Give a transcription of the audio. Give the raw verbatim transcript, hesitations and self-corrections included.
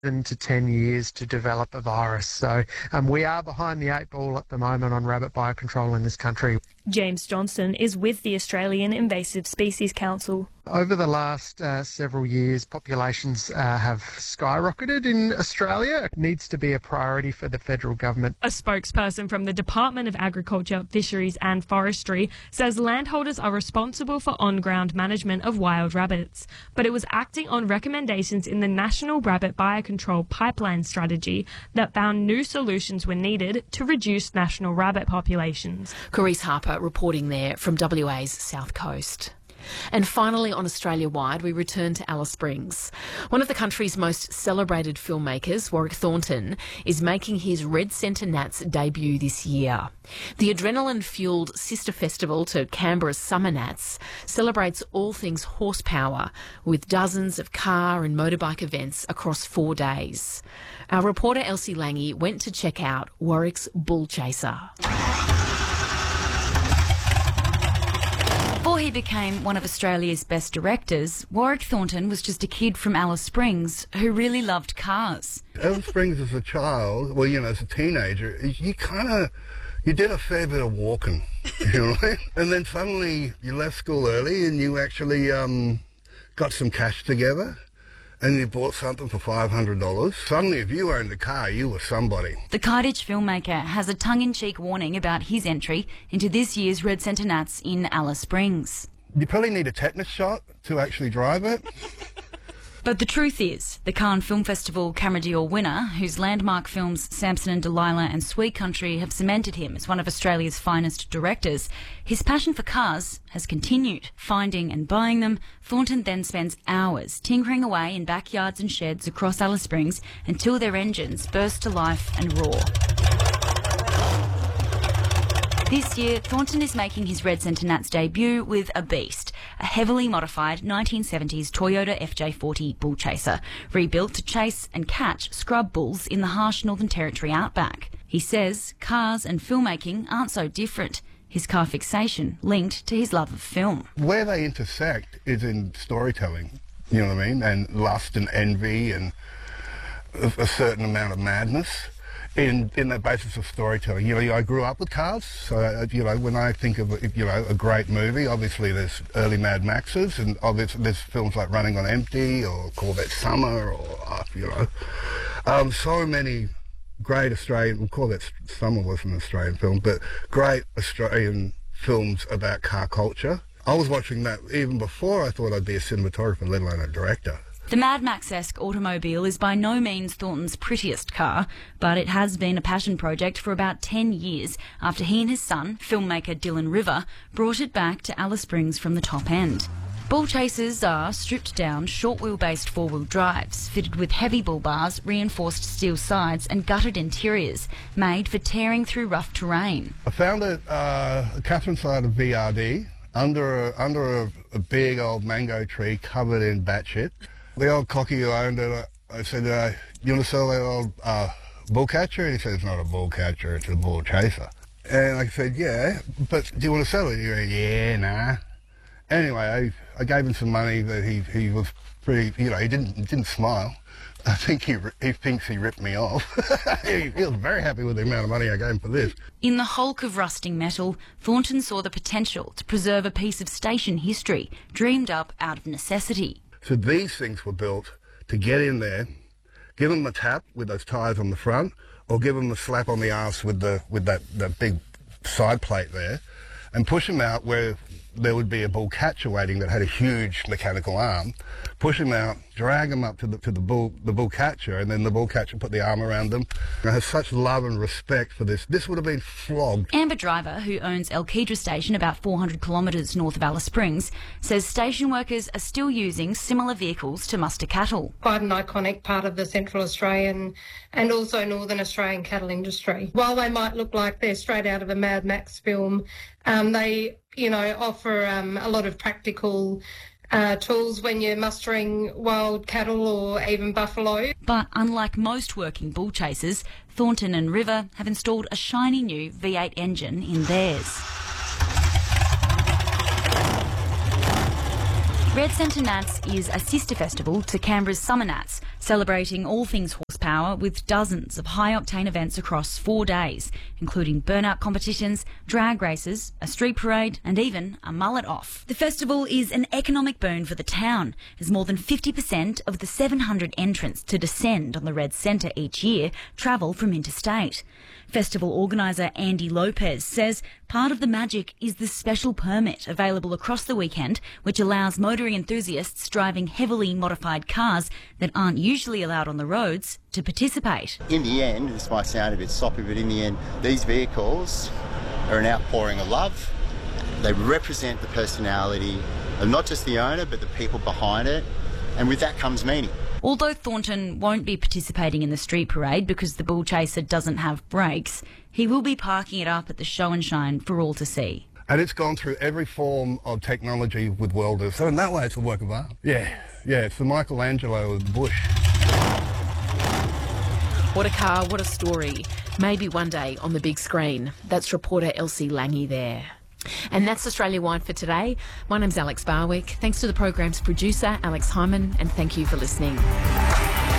to ten years to develop a virus. So um, we are behind the eight ball at the moment on rabbit biocontrol in this country. James Johnson is with the Australian Invasive Species Council. Over the last uh, several years, populations uh, have skyrocketed in Australia. It needs to be a priority for the federal government. A spokesperson from the Department of Agriculture, Fisheries and Forestry says landholders are responsible for on-ground management of wild rabbits, but it was acting on recommendations in the National Rabbit Biocontrol Pipeline Strategy that found new solutions were needed to reduce national rabbit populations. Carice Harper reporting there from W A's South Coast. And finally, on Australia-wide, we return to Alice Springs. One of the country's most celebrated filmmakers, Warwick Thornton, is making his Red Centre Nats debut this year. The adrenaline-fuelled sister festival to Canberra's Summer Nats celebrates all things horsepower, with dozens of car and motorbike events across four days. Our reporter Elsie Lange went to check out Warwick's Bull Chaser. Before he became one of Australia's best directors, Warwick Thornton was just a kid from Alice Springs who really loved cars. Alice Springs as a child, well, you know, as a teenager, you kind of, you did a fair bit of walking, you know, and then suddenly you left school early and you actually um, got some cash together. And you bought something for five hundred dollars. Suddenly, if you owned a car, you were somebody. The Cardiff filmmaker has a tongue-in-cheek warning about his entry into this year's Red Centre Nats in Alice Springs. You probably need a tetanus shot to actually drive it. But the truth is, the Cannes Film Festival Camera d'Or winner, whose landmark films Samson and Delilah and Sweet Country have cemented him as one of Australia's finest directors, his passion for cars has continued. Finding and buying them, Thornton then spends hours tinkering away in backyards and sheds across Alice Springs until their engines burst to life and roar. This year, Thornton is making his Red Centre Nats debut with a beast, a heavily modified nineteen seventies Toyota F J forty Bull Chaser, rebuilt to chase and catch scrub bulls in the harsh Northern Territory outback. He says cars and filmmaking aren't so different. His car fixation linked to his love of film. Where they intersect is in storytelling, you know what I mean, and lust and envy and a, a certain amount of madness. In, in the basis of storytelling. You know, I grew up with cars, so, you know, when I think of, you know, a great movie, obviously there's early Mad Maxes, and obviously there's films like Running on Empty, or Corvette Summer, or, uh, you know, um, so many great Australian, well, Corvette Summer wasn't an Australian film, but great Australian films about car culture. I was watching that even before I thought I'd be a cinematographer, let alone a director. The Mad Max-esque automobile is by no means Thornton's prettiest car, but it has been a passion project for about ten years after he and his son, filmmaker Dylan River, brought it back to Alice Springs from the top end. Bull Chasers are stripped-down, short-wheel-based four-wheel drives, fitted with heavy bull bars, reinforced steel sides and gutted interiors, made for tearing through rough terrain. I found it uh, a Catherine side of V R D, under, a, under a, a big old mango tree covered in batshit. The old cocky who owned it, I said, uh, you want to sell that old uh, bull catcher? And he said, it's not a bull catcher, it's a bull chaser. And I said, yeah, but do you want to sell it? He went, yeah, nah. Anyway, I, I gave him some money that he, he was pretty, you know, he didn't, he didn't smile. I think he, he thinks he ripped me off. he, he was very happy with the amount of money I gave him for this. In the hulk of rusting metal, Thornton saw the potential to preserve a piece of station history, dreamed up out of necessity. So these things were built to get in there, give them a tap with those tyres on the front, or give them a slap on the arse with the with that, that big side plate there, and push them out where there would be a bull catcher waiting that had a huge mechanical arm. Push them out, drag them up to the to the bull the bull catcher, and then the bull catcher put the arm around them. I have such love and respect for this. This would have been flogged. Amber Driver, who owns El Kedra Station about four hundred kilometres north of Alice Springs, says station workers are still using similar vehicles to muster cattle. Quite an iconic part of the Central Australian and also Northern Australian cattle industry. While they might look like they're straight out of a Mad Max film, um, they, you know, offer um, a lot of practical Uh, tools when you're mustering wild cattle or even buffalo. But unlike most working bull chasers, Thornton and River have installed a shiny new V eight engine in theirs. Red Centre Nats is a sister festival to Canberra's Summer Nats, celebrating all things horsepower with dozens of high-octane events across four days, including burnout competitions, drag races, a street parade and even a mullet off. The festival is an economic boon for the town, as more than fifty percent of the seven hundred entrants to descend on the Red Centre each year travel from interstate. Festival organiser Andy Lopez says part of the magic is the special permit available across the weekend, which allows motoring enthusiasts driving heavily modified cars that aren't usually allowed on the roads to participate. In the end, this might sound a bit soppy, but in the end, these vehicles are an outpouring of love. They represent the personality of not just the owner, but the people behind it, and with that comes meaning. Although Thornton won't be participating in the street parade because the bull chaser doesn't have brakes, he will be parking it up at the show and shine for all to see. And it's gone through every form of technology with welders. So in that way, it's a work of art. Yeah, yeah, it's the Michelangelo of the bush. What a car, what a story. Maybe one day on the big screen. That's reporter Elsie Lange there. And that's Australia Wide for today. My name's Alex Barwick. Thanks to the program's producer, Alex Hyman, and thank you for listening.